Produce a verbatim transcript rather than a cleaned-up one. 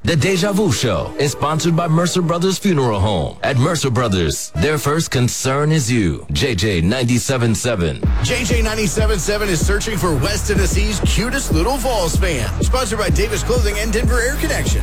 The Deja Vu Show is sponsored by Mercer Brothers Funeral Home. At Mercer Brothers, their first concern is you. J J ninety-seven point seven. J J ninety-seven point seven is searching for West Tennessee's cutest little Vols fan. Sponsored by Davis Clothing and Denver Air Connection.